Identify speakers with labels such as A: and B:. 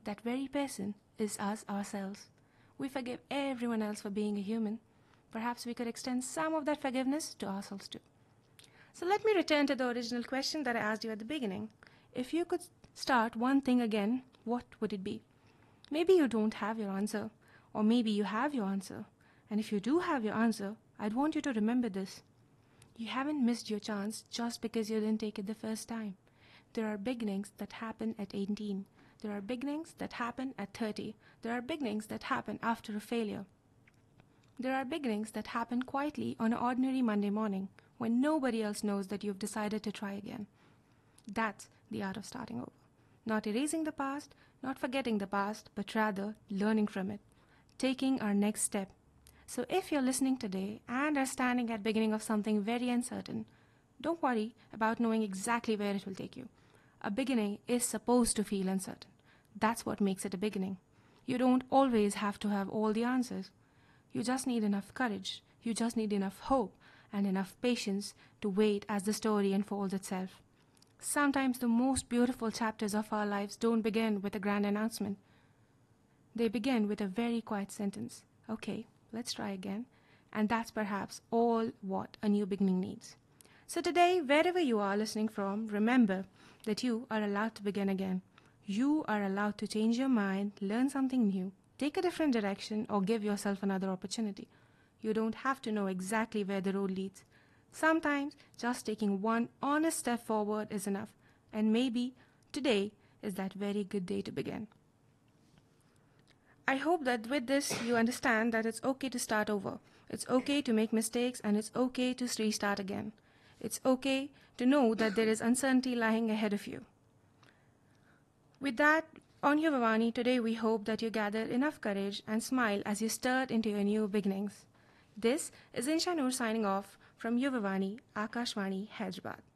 A: that very person is us ourselves. We forgive everyone else for being a human. Perhaps we could extend some of that forgiveness to ourselves too. So let me return to the original question that I asked you at the beginning. If you could start one thing again, what would it be? Maybe you don't have your answer, or maybe you have your answer. And if you do have your answer, I'd want you to remember this. You haven't missed your chance just because you didn't take it the first time. There are beginnings that happen at 18. There are beginnings that happen at 30. There are beginnings that happen after a failure. There are beginnings that happen quietly on an ordinary Monday morning when nobody else knows that you've decided to try again. That's the art of starting over. Not erasing the past, not forgetting the past, but rather learning from it, taking our next step. So if you're listening today and are standing at the beginning of something very uncertain, don't worry about knowing exactly where it will take you. A beginning is supposed to feel uncertain. That's what makes it a beginning. You don't always have to have all the answers. You just need enough courage. You just need enough hope and enough patience to wait as the story unfolds itself. Sometimes the most beautiful chapters of our lives don't begin with a grand announcement. They begin with a very quiet sentence. Okay, let's try again. And that's perhaps all what a new beginning needs. So today, wherever you are listening from, remember that you are allowed to begin again. You are allowed to change your mind, learn something new, take a different direction, or give yourself another opportunity. You don't have to know exactly where the road leads. Sometimes just taking one honest step forward is enough. And maybe today is that very good day to begin. I hope that with this you understand that it's okay to start over. It's okay to make mistakes and it's okay to restart again. It's okay to know that there is uncertainty lying ahead of you. With that, on Yuvavani, today we hope that you gather enough courage and smile as you start into your new beginnings. This is Insha Noor signing off from Yuvavani, Akashvani, Hyderabad.